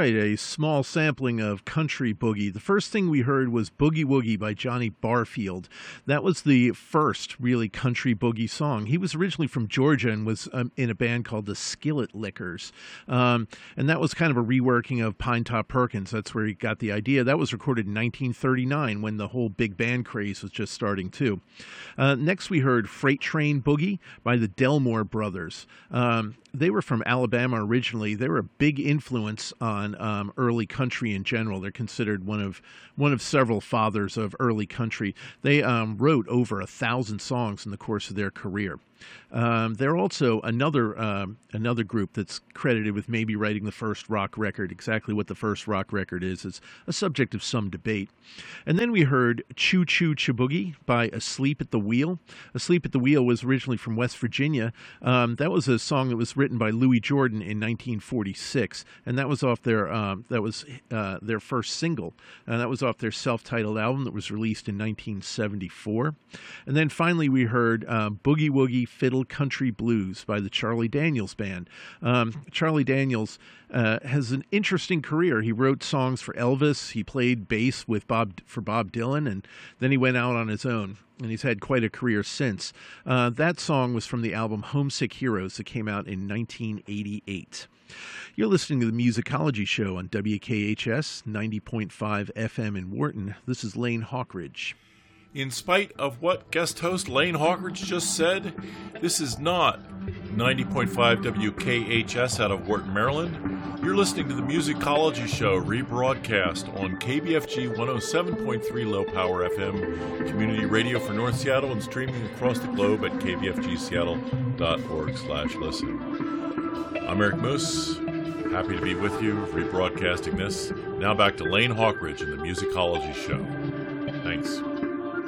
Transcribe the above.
right, a small sampling of country boogie. The first thing we heard was Boogie Woogie by Johnny Barfield. That was the first really country boogie song. He was originally from Georgia and was in a band called the Skillet Lickers. And that was kind of a reworking of Pine Top Perkins. That's where he got the idea. That was recorded in 1939 when the whole big band craze was just starting too. Next we heard Freight Train Boogie by the Delmore Brothers. They were from Alabama originally. They were a big influence on early country in general. They're considered one of several fathers of early country. They wrote over 1,000 songs in the course of their career. They're also another group that's credited with maybe writing the first rock record. Exactly what the first rock record is a subject of some debate. And then we heard Choo Choo Chiboogie by Asleep at the Wheel. Asleep at the Wheel was originally from West Virginia. That was a song that was written by Louis Jordan in 1946, and that was off their first single. That was off their self-titled album that was released in 1974. And then finally we heard Boogie Woogie Fiddle Country Blues by the Charlie Daniels Band. Charlie Daniels has an interesting career. He wrote songs for Elvis. He played bass for Bob Dylan, and then he went out on his own. And he's had quite a career since. That song was from the album Homesick Heroes that came out in 1988. You're listening to the Musicology Show on WKHS 90.5 FM in Wharton. This is Lane Hawkridge. In spite of what guest host Lane Hawkridge just said, this is not 90.5 WKHS out of Wharton, Maryland. You're listening to the Musicology Show, rebroadcast on KBFG 107.3 Low Power FM, community radio for North Seattle, and streaming across the globe at kbfgseattle.org/listen. I'm Eric Moose, happy to be with you, rebroadcasting this. Now back to Lane Hawkridge and the Musicology Show. Thanks.